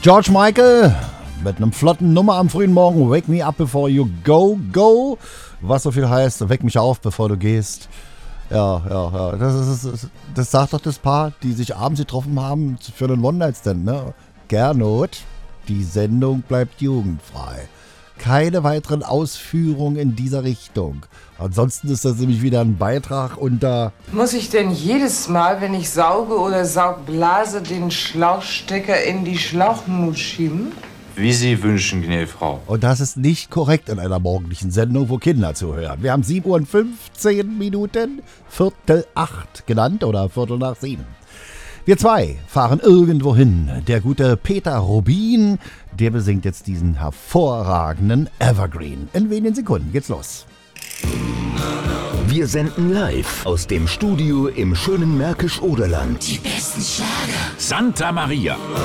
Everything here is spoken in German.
George Michael mit einem flotten Nummer am frühen Morgen. Wake me up before you go, go. Was so viel heißt, weck mich auf, bevor du gehst. Ja. Das sagt doch das Paar, die sich abends getroffen haben für einen One-Night-Stand, ne? Gernot, die Sendung bleibt jugendfrei. Keine weiteren Ausführungen in dieser Richtung. Ansonsten ist das nämlich wieder ein Beitrag unter... Muss ich denn jedes Mal, wenn ich sauge oder saugblase, den Schlauchstecker in die Schlauchnut schieben? Wie Sie wünschen, gnädige Frau. Und das ist nicht korrekt in einer morgendlichen Sendung, wo Kinder zuhören. Wir haben 7:15 Uhr, 7:45 genannt oder 7:45. Wir zwei fahren irgendwo hin. Der gute Peter Rubin, der besingt jetzt diesen hervorragenden Evergreen. In wenigen Sekunden geht's los. Wir senden live aus dem Studio im schönen Märkisch-Oderland. Die besten Schlager. Santa Maria.